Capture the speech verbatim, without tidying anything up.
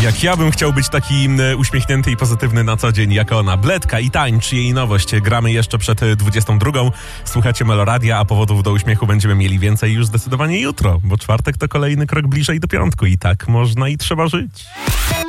Jak ja bym chciał być taki e, uśmiechnięty i pozytywny na co dzień, jak ona. Bledka i Tańcz, jej nowość. Gramy jeszcze przed dwudziestą drugą. Słuchacie Meloradia, a powodów do uśmiechu będziemy mieli więcej już zdecydowanie jutro, bo czwartek to kolejny krok bliżej do piątku i tak można i trzeba żyć.